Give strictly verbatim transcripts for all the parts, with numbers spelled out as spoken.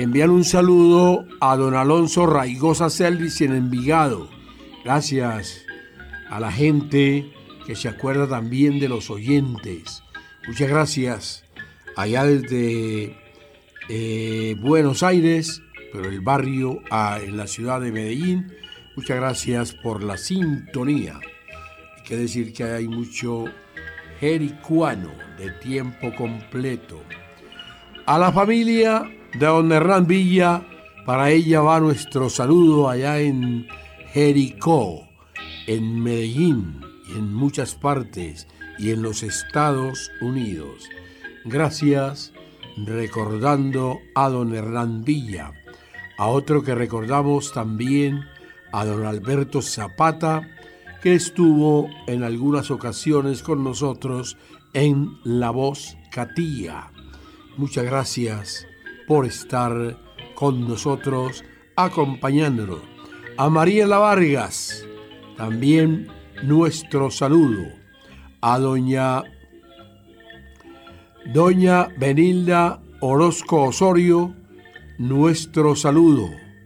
envían un saludo a don Alonso Raigosa Selvis en Envigado. Gracias a la gente que se acuerda también de los oyentes. Muchas gracias. Allá desde eh, Buenos Aires, pero el barrio ah, en la ciudad de Medellín. Muchas gracias por la sintonía. Hay que decir que hay mucho jericuano de tiempo completo. A la familia de don Hernán Villa, para ella va nuestro saludo allá en Jericó, en Medellín y en muchas partes y en los Estados Unidos. Gracias, recordando a don Hernán Villa. A otro que recordamos también, a don Alberto Zapata, que estuvo en algunas ocasiones con nosotros en La Voz Catía. Muchas gracias por estar con nosotros, acompañándonos. A Mariela Vargas, también nuestro saludo. A doña, doña Benilda Orozco Osorio, nuestro saludo.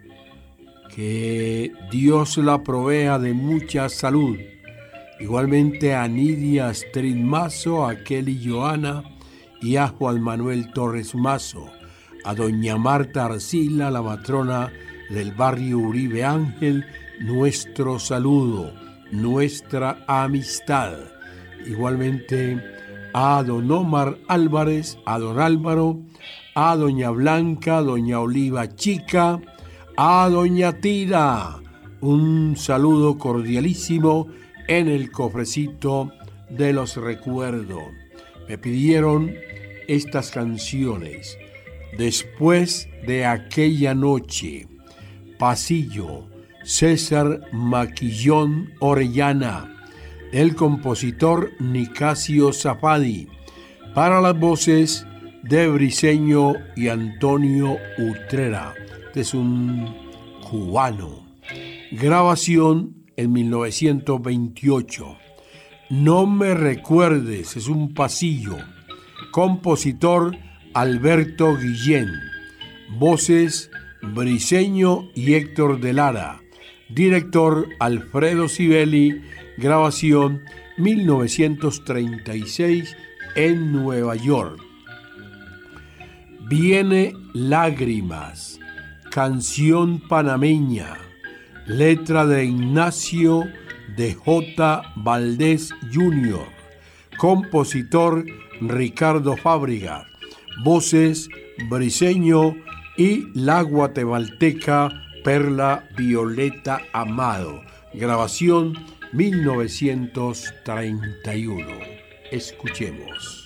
Que Dios la provea de mucha salud. Igualmente a Nidia Astrid Mazo, a Kelly Joana y a Juan Manuel Torres Mazo. A doña Marta Arcila, la matrona del barrio Uribe Ángel, nuestro saludo, nuestra amistad. Igualmente a don Omar Álvarez, a don Álvaro, a doña Blanca, doña Oliva Chica, a doña Tira, un saludo cordialísimo en el cofrecito de los recuerdos. Me pidieron estas canciones. Después de aquella noche, Pasillo, César Maquillón Orellana, el compositor Nicasio Zafadi, para las voces de Briceño y Antonio Utrera. Este es un cubano. Grabación en mil novecientos veintiocho. No me recuerdes, es un pasillo. Compositor Alberto Guillén. Voces Briceño y Héctor de Lara. Director Alfredo Sibeli. Grabación mil novecientos treinta y seis en Nueva York. Viene Lágrimas. Canción panameña, letra de Ignacio de J. Valdés junior, compositor Ricardo Fábrega, voces Briceño y la guatemalteca Perla Violeta Amado, grabación mil novecientos treinta y uno. Escuchemos.